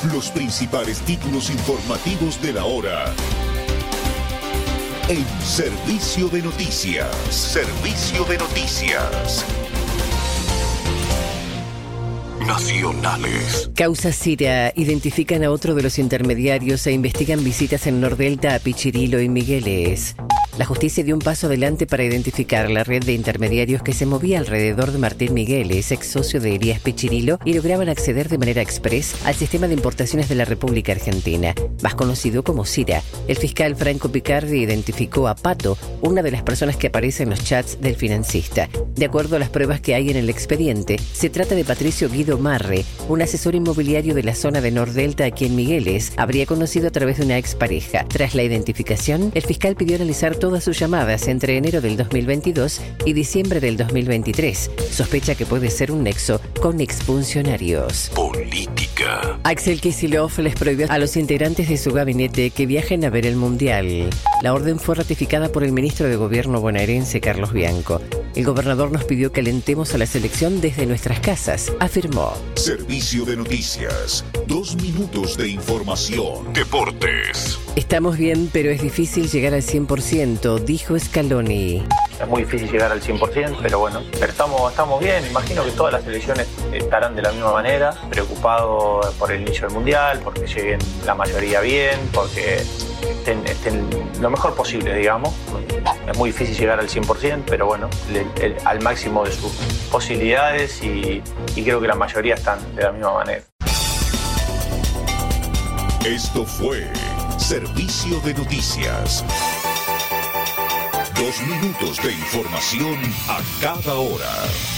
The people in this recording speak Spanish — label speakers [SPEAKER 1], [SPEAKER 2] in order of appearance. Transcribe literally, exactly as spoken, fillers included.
[SPEAKER 1] Los principales títulos informativos de la hora. En Servicio de Noticias. Servicio de Noticias. Nacionales.
[SPEAKER 2] Causa Cira identifican a otro de los intermediarios e investigan visitas en Nordelta a Pichirilo y Migueles. La justicia dio un paso adelante para identificar la red de intermediarios que se movía alrededor de Martín Migueles, ex socio de Elías Pichirilo, y lograban acceder de manera express al sistema de importaciones de la República Argentina, más conocido como Cira. El fiscal Franco Picardi identificó a Pato, una de las personas que aparece en los chats del financista. De acuerdo a las pruebas que hay en el expediente, se trata de Patricio Guido Marre, un asesor inmobiliario de la zona de Nordelta a quien Migueles habría conocido a través de una expareja. Tras la identificación, el fiscal pidió analizar todas sus llamadas entre enero del dos mil veintidós y diciembre del dos mil veintitrés. Sospecha que puede ser un nexo con exfuncionarios.
[SPEAKER 1] Política.
[SPEAKER 2] Axel Kicillof les prohibió a los integrantes de su gabinete que viajen a ver el Mundial. La orden fue ratificada por el ministro de Gobierno bonaerense, Carlos Bianco. El gobernador nos pidió que alentemos a la selección desde nuestras casas, afirmó.
[SPEAKER 1] Servicio de Noticias. Dos minutos de información. Deportes.
[SPEAKER 2] Estamos bien, pero es difícil llegar al cien por ciento, dijo Scaloni.
[SPEAKER 3] Es muy difícil llegar al cien por ciento, pero bueno, pero estamos, estamos bien. Imagino que todas las selecciones estarán de la misma manera, preocupados por el inicio del Mundial, porque lleguen la mayoría bien, porque estén, estén lo mejor posible, digamos. Es muy difícil llegar al cien por ciento, pero bueno, el, el, al máximo de sus posibilidades y, y creo que la mayoría están de la misma manera.
[SPEAKER 1] Esto fue Servicio de Noticias. Dos minutos de información a cada hora.